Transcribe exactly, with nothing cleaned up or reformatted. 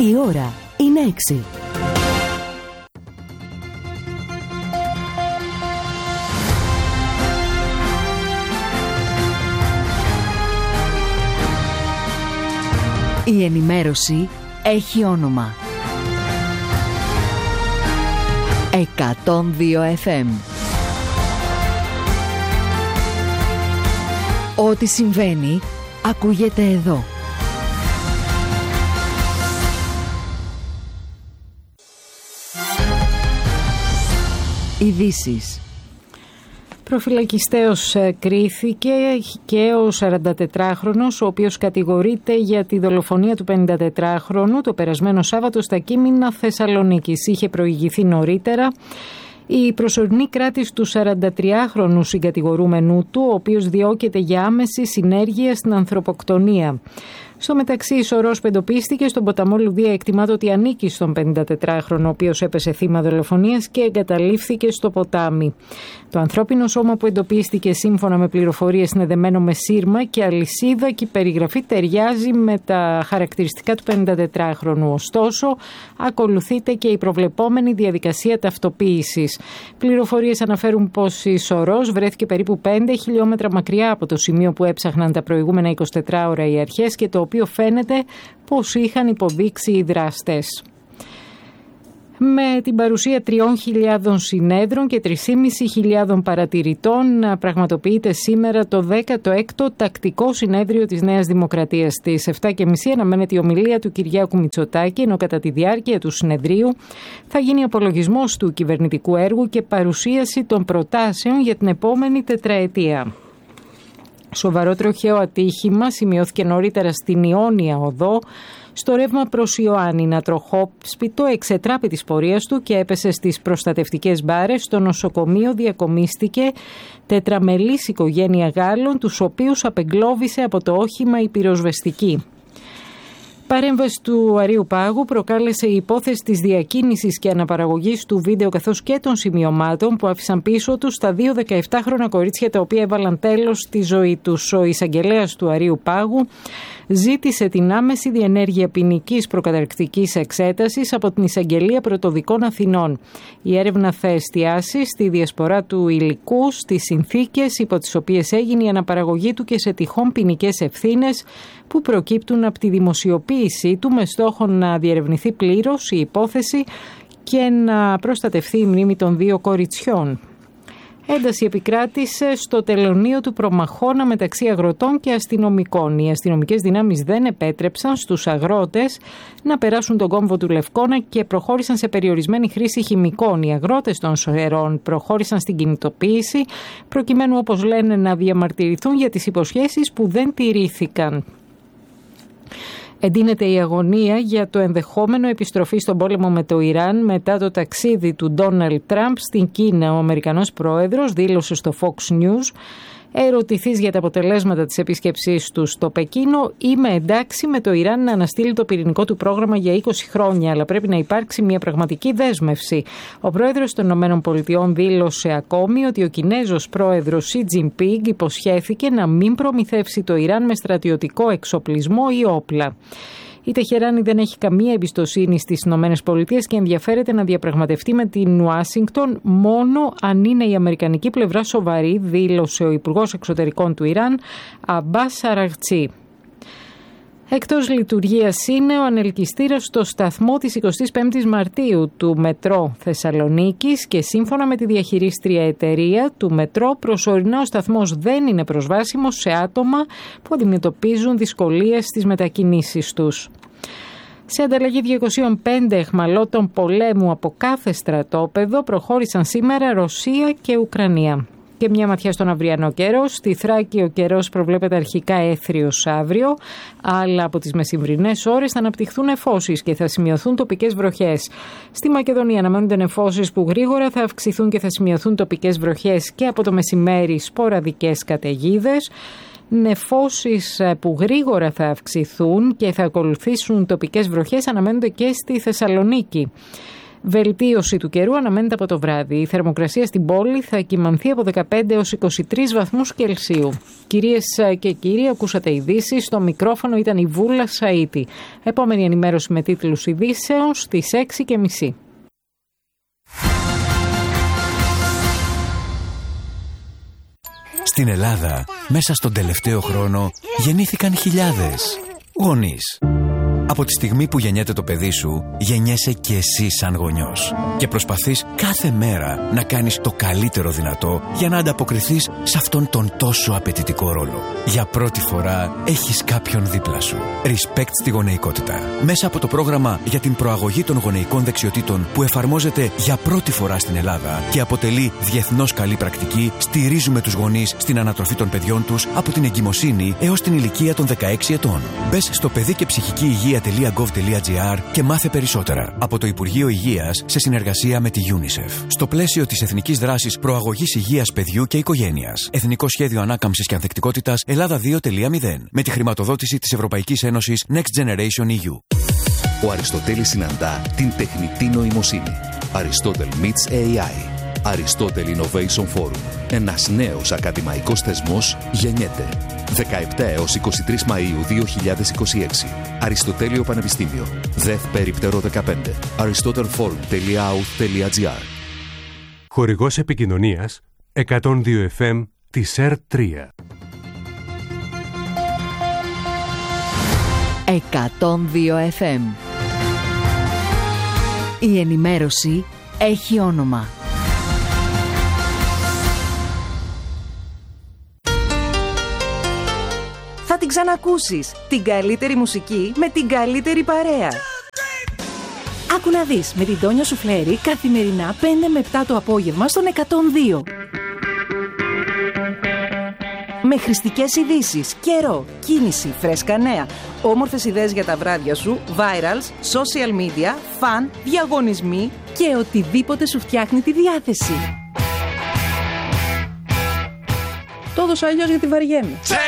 Η ώρα είναι έξι. Η ενημέρωση έχει όνομα. εκατόν δύο εφ εμ. Ό,τι συμβαίνει ακούγεται εδώ. Ειδήσεις. Προφυλακιστέως κρίθηκε και ο σαραντατετράχρονος, ο οποίος κατηγορείται για τη δολοφονία του πενηντατετράχρονου το περασμένο Σάββατο στα Κείμηνα Θεσσαλονίκης. Είχε προηγηθεί νωρίτερα η προσωρινή κράτηση του σαραντατριάχρονου συγκατηγορούμενου του, ο οποίος διώκεται για άμεση συνέργεια στην ανθρωποκτονία. Στο μεταξύ, η σωρός που εντοπίστηκε στον ποταμό Λουδία εκτιμάται ότι ανήκει στον πενηντατετράχρονο, ο οποίος έπεσε θύμα δολοφονίας και εγκαταλείφθηκε στο ποτάμι. Το ανθρώπινο σώμα που εντοπίστηκε, σύμφωνα με πληροφορίες, είναι δεμένο με σύρμα και αλυσίδα και η περιγραφή ταιριάζει με τα χαρακτηριστικά του πενηντατετράχρονου. Ωστόσο, ακολουθείται και η προβλεπόμενη διαδικασία ταυτοποίησης. Πληροφορίες αναφέρουν πως η σωρός βρέθηκε περίπου πέντε χιλιόμετρα μακριά από το σημείο που έψαχναν τα προηγούμενα εικοσιτέσσερις ώρα οι αρχές και το οποίο φαίνεται πως είχαν υποδείξει οι δράστες. Με την παρουσία τριών χιλιάδων συνέδρων και τρεις χιλιάδες πεντακόσιων παρατηρητών πραγματοποιείται σήμερα το δέκατο έκτο τακτικό συνέδριο της Νέας Δημοκρατίας. Στις επτά και μισή αναμένεται η ομιλία του Κυριάκου Μητσοτάκη, ενώ κατά τη διάρκεια του συνεδρίου θα γίνει απολογισμός του κυβερνητικού έργου και παρουσίαση των προτάσεων για την επόμενη τετραετία. Σοβαρό τροχαίο ατύχημα σημειώθηκε νωρίτερα στην Ιόνια Οδό, στο ρεύμα προς Ιωάννινα. Τροχόσπιτο εξετράπη της πορείας του και έπεσε στις προστατευτικές μπάρες. Στο νοσοκομείο διακομίστηκε τετραμελής οικογένεια Γάλλων, τους οποίους απεγκλώβησε από το όχημα η πυροσβεστική. Παρέμβαση του Αρείου Πάγου προκάλεσε η υπόθεση της διακίνησης και αναπαραγωγής του βίντεο καθώς και των σημειωμάτων που άφησαν πίσω τους τα δύο δεκαεπτάχρονα κορίτσια τα οποία έβαλαν τέλος στη ζωή τους. Ο εισαγγελέας του Αρείου Πάγου ζήτησε την άμεση διενέργεια ποινικής προκαταρκτικής εξέτασης από την Εισαγγελία Πρωτοδικών Αθηνών. Η έρευνα θα εστιάσει στη διασπορά του υλικού, στις συνθήκες υπό τις οποίες έγινε η αναπαραγωγή του και σε τυχόν ποινικές ευθύνες που προκύπτουν από τη δημοσιοποίησή του, με στόχο να διερευνηθεί πλήρως η υπόθεση και να προστατευθεί η μνήμη των δύο κοριτσιών. Ένταση επικράτησε στο τελωνείο του Προμαχώνα μεταξύ αγροτών και αστυνομικών. Οι αστυνομικές δυνάμεις δεν επέτρεψαν στους αγρότες να περάσουν τον κόμβο του Λευκώνα και προχώρησαν σε περιορισμένη χρήση χημικών. Οι αγρότες των Σοερών προχώρησαν στην κινητοποίηση προκειμένου, όπως λένε, να διαμαρτυρηθούν για τις υποσχέσεις που δεν τηρήθηκαν. Εντείνεται η αγωνία για το ενδεχόμενο επιστροφή στον πόλεμο με το Ιράν μετά το ταξίδι του Ντόναλντ Τραμπ στην Κίνα. Ο Αμερικανός πρόεδρος δήλωσε στο Fox News, ερωτηθείς για τα αποτελέσματα της επίσκεψής του στο Πεκίνο: «Είμαι εντάξει με το Ιράν να αναστείλει το πυρηνικό του πρόγραμμα για είκοσι χρόνια, αλλά πρέπει να υπάρξει μια πραγματική δέσμευση». Ο πρόεδρος των ΗΠΑ δήλωσε ακόμη ότι ο Κινέζος πρόεδρος Σι Τζινπίνγκ υποσχέθηκε να μην προμηθεύσει το Ιράν με στρατιωτικό εξοπλισμό ή όπλα. Η Τεχεράνη δεν έχει καμία εμπιστοσύνη στις ΗΠΑ και ενδιαφέρεται να διαπραγματευτεί με την Ουάσιγκτον μόνο αν είναι η αμερικανική πλευρά σοβαρή, δήλωσε ο Υπουργός Εξωτερικών του Ιράν, Αμπάς Αραγτσί. Εκτός λειτουργίας είναι ο ανελκυστήρας στο σταθμό της εικοστής πέμπτης Μαρτίου του Μετρό Θεσσαλονίκης και σύμφωνα με τη διαχειρίστρια εταιρεία του Μετρό, προσωρινά ο σταθμός δεν είναι προσβάσιμος σε άτομα που αντιμετωπίζουν δυσκολίες στις μετακινήσεις τους. Σε ανταλλαγή διακοσίων πέντε αιχμαλώτων πολέμου από κάθε στρατόπεδο προχώρησαν σήμερα Ρωσία και Ουκρανία. Και μια ματιά στον αυριανό καιρό. Στη Θράκη ο καιρός προβλέπεται αρχικά έθριος αύριο, αλλά από τις μεσημβρινές ώρες θα αναπτυχθούν νεφώσεις και θα σημειωθούν τοπικές βροχές. Στη Μακεδονία αναμένονται νεφώσεις που γρήγορα θα αυξηθούν και θα σημειωθούν τοπικές βροχές και από το μεσημέρι σποραδικές καταιγίδες. Νεφώσεις που γρήγορα θα αυξηθούν και θα ακολουθήσουν τοπικές βροχές αναμένονται και στη Θεσσαλονίκη. Βελτίωση του καιρού αναμένεται από το βράδυ. Η θερμοκρασία στην πόλη θα κυμανθεί από δεκαπέντε έως είκοσι τρεις βαθμούς Κελσίου. Κυρίες και κύριοι, ακούσατε ειδήσεις. Στο μικρόφωνο ήταν η Βούλα Σαΐτη. Επόμενη ενημέρωση με τίτλους ειδήσεων στις έξι και μισή. Στην Ελλάδα, μέσα στον τελευταίο χρόνο, γεννήθηκαν χιλιάδες γονείς. Από τη στιγμή που γεννιέται το παιδί σου, γεννιέσαι και εσύ σαν γονιός. Και προσπαθείς κάθε μέρα να κάνεις το καλύτερο δυνατό για να ανταποκριθείς σε αυτόν τον τόσο απαιτητικό ρόλο. Για πρώτη φορά έχεις κάποιον δίπλα σου. Respect στη γονεϊκότητα. Μέσα από το πρόγραμμα για την προαγωγή των γονεϊκών δεξιοτήτων που εφαρμόζεται για πρώτη φορά στην Ελλάδα και αποτελεί διεθνώς καλή πρακτική, στηρίζουμε τους γονείς στην ανατροφή των παιδιών τους από την εγκυμοσύνη έως την ηλικία των δεκαέξι ετών. Μπες στο παιδί και ψυχική υγεία .gov.gr και μάθε περισσότερα. Από το Υπουργείο Υγείας σε συνεργασία με τη UNICEF. Στο πλαίσιο της Εθνικής Δράσης Προαγωγής Υγείας Παιδιού και Οικογένειας. Εθνικό Σχέδιο Ανάκαμψης και Ανθεκτικότητας Ελλάδα δύο τελεία μηδέν. Με τη χρηματοδότηση της Ευρωπαϊκής Ένωσης Next Generation ι γιου. Ο Αριστοτέλης συναντά την τεχνητή νοημοσύνη. Aristotle meets έι άι. Aristotle Innovation Forum. Ένας νέος ακαδημαϊκός θεσμός γεννιέται. δεκαεπτά έως είκοσι τρεις Μαΐου δύο χιλιάδες είκοσι έξι. Αριστοτέλειο Πανεπιστήμιο. ΔΕΘ Περίπτερο δεκαπέντε. aristotelforum.out.gr. Χορηγός επικοινωνίας εκατόν δύο εφ εμ της ερ τρία. εκατόν δύο εφ εμ. Η ενημέρωση έχει όνομα. Θα την ξανακούσεις. Την καλύτερη μουσική με την καλύτερη παρέα. Άκου να δεις με την Τόνια Σουφλέρη καθημερινά πέντε με επτά το απόγευμα στον εκατόν δύο. Με χρηστικές ειδήσεις, καιρό, κίνηση, φρέσκα νέα, όμορφες ιδέες για τα βράδια σου, virals, social media, φαν, διαγωνισμοί και οτιδήποτε σου φτιάχνει τη διάθεση. Το έδωσα αλλιώς γιατί βαριέμαι.